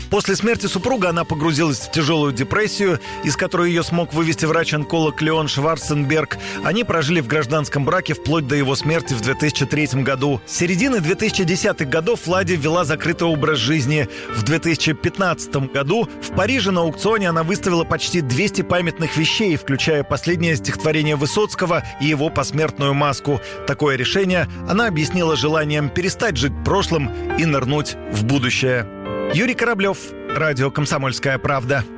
После смерти супруга она погрузилась в тяжелую депрессию, из которой ее смог вывести врач-онколог Леон Шварценберг. Они прожили в гражданском браке вплоть до его смерти в 2003 году. С середины 2010-х годов Лади вела закрытый образ жизни. В 2015 году в Париже на аукционе она выставила почти 200 памятных вещей, включая последнее стихотворение Высоцкого и его посмертную маску. Такое решение она объяснила желанием перестать жить прошлым и нырнуть в будущее. Юрий Кораблев, радио «Комсомольская правда».